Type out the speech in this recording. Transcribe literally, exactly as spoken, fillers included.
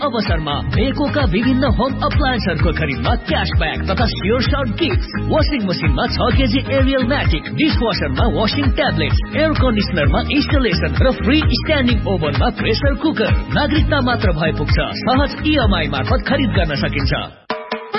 अवसरमा बेकोका विभिन्न होम अप्लायन्सहरूको खरिदमा क्यासब्याक तथा स्योर सर्ट गिफ्ट। वासिङ मसिनमा छ KG Ariel म्याटिक, डिसवासरमा washing tablet, air कन्डिसनरमा installation र फ्री स्ट्यान्डिङ ओभनमा प्रेसर कुकर। नागरिकता मात्र भए पुग्छ, सहज इएमआई मार्फत खरिद गर्न सकिन्छ।